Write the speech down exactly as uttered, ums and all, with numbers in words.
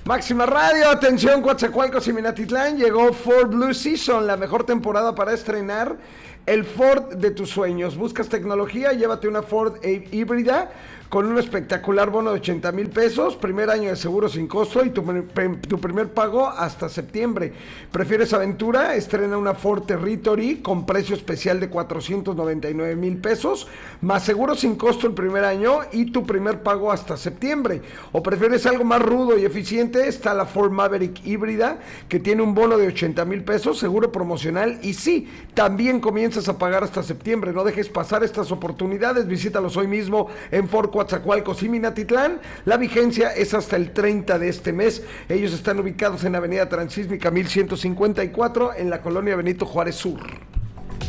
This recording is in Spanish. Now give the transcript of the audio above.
Máxima Radio, atención Coatzacoalcos y Minatitlán, llegó Ford Blue Season, la mejor temporada para estrenar el Ford de tus sueños. Buscas tecnología, llévate una Ford híbrida con un espectacular bono de ochenta mil pesos, primer año de seguro sin costo y tu, tu primer pago hasta septiembre. ¿Prefieres aventura? Estrena una Ford Territory con precio especial de cuatrocientos noventa y nueve mil pesos, más seguro sin costo el primer año y tu primer pago hasta septiembre. ¿O prefieres algo más rudo y eficiente? Está la Ford Maverick híbrida que tiene un bono de ochenta mil pesos, seguro promocional y sí, también comienzas a pagar hasta septiembre. No dejes pasar estas oportunidades, visítalos hoy mismo en Ford Coatzacoalcos y Minatitlán. La vigencia es hasta el treinta de este mes. Ellos están ubicados en Avenida Transísmica mil ciento cincuenta y cuatro en la colonia Benito Juárez Sur.